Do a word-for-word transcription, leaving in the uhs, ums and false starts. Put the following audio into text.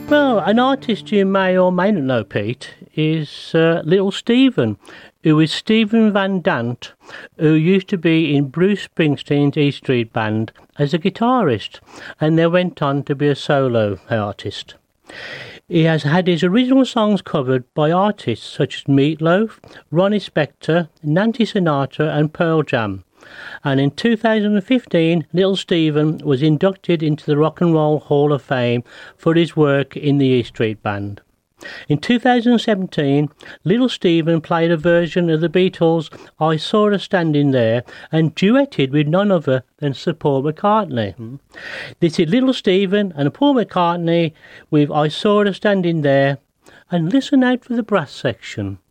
Well, an artist you may or may not know, Pete, is uh, Little Steven, who is Stephen Van Dant, who used to be in Bruce Springsteen's E Street Band as a guitarist, and then went on to be a solo artist. He has had his original songs covered by artists such as Meat Loaf, Ronnie Spector, Nancy Sinatra and Pearl Jam. And in two thousand fifteen, Little Steven was inducted into the Rock and Roll Hall of Fame for his work in the E Street Band. In two thousand seventeen, Little Steven played a version of the Beatles' I Saw Her Standing There and duetted with none other than Sir Paul McCartney. Mm. This is Little Steven and Paul McCartney with I Saw Her Standing There, and listen out for the brass section.